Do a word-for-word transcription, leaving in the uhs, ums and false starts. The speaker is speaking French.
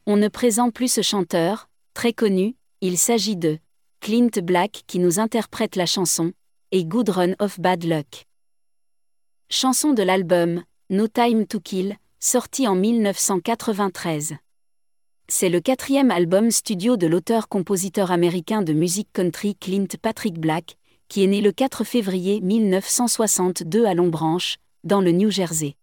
On ne présente plus ce chanteur, très connu, il s'agit de Clint Black qui nous interprète la chanson « A Good Run of Bad Luck ». Chanson de l'album « No Time to Kill », sorti en mille neuf cent quatre-vingt-treize. C'est le quatrième album studio de l'auteur-compositeur américain de musique country Clint Patrick Black, qui est né le quatre février mille neuf cent soixante-deux à Long Branch, dans le New Jersey.